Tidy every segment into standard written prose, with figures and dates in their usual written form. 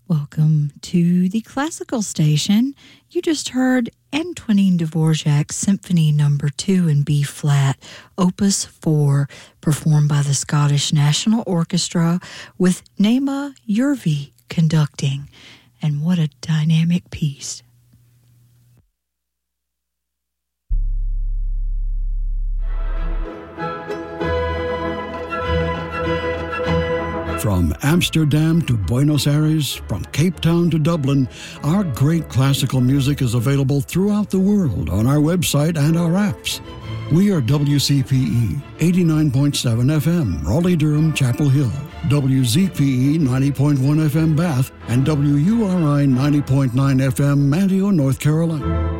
Welcome to the Classical Station. You just heard Antonin Dvorak's Symphony No. 2 in B-flat, Opus 4, performed by the Scottish National Orchestra with Naima Yervi conducting. And what a dynamic piece. From Amsterdam to Buenos Aires, from Cape Town to Dublin, our great classical music is available throughout the world on our website and our apps. We are WCPE 89.7 FM, Raleigh-Durham, Chapel Hill, WZPE 90.1 FM, Bath, and WURI 90.9 FM, Manteo, North Carolina.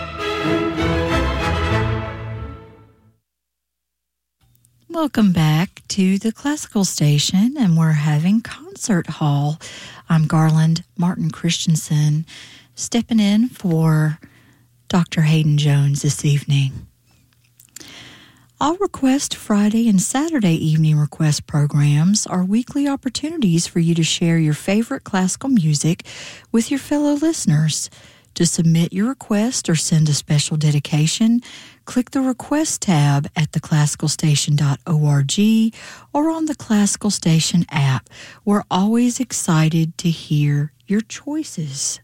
Welcome back to the Classical Station, and we're having Concert Hall. I'm Garland Martin Christensen, stepping in for Dr. Hayden Jones this evening. All Request Friday and Saturday evening request programs are weekly opportunities for you to share your favorite classical music with your fellow listeners. To submit your request or send a special dedication, click the Request tab at theclassicalstation.org or on the Classical Station app. We're always excited to hear your choices.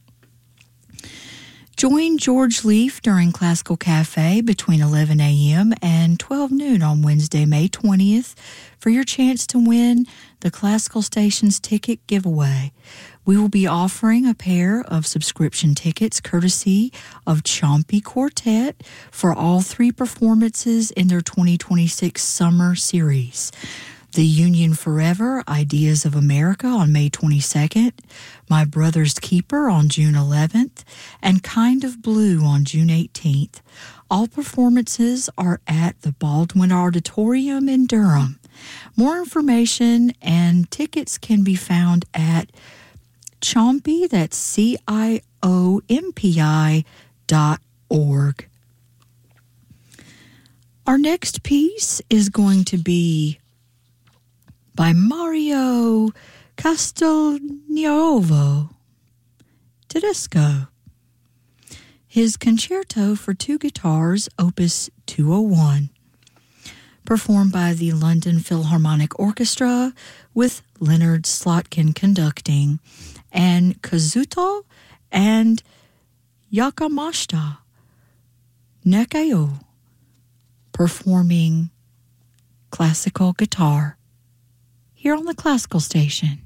Join George Leaf during Classical Cafe between 11 a.m. and 12 noon on Wednesday, May 20th for your chance to win the Classical Station's ticket giveaway. We will be offering a pair of subscription tickets courtesy of Ciampi Quartet for all three performances in their 2026 summer series. The Union Forever, Ideas of America on May 22nd, My Brother's Keeper on June 11th, and Kind of Blue on June 18th. All performances are at the Baldwin Auditorium in Durham. More information and tickets can be found at Ciampi, that's CIOMPI.org. Our next piece is going to be by Mario Castelnuovo Tedesco. His Concerto for Two Guitars, Opus 201, performed by the London Philharmonic Orchestra with Leonard Slotkin conducting, and Kazuto and Yakamashita Nakayo performing classical guitar here on the Classical Station.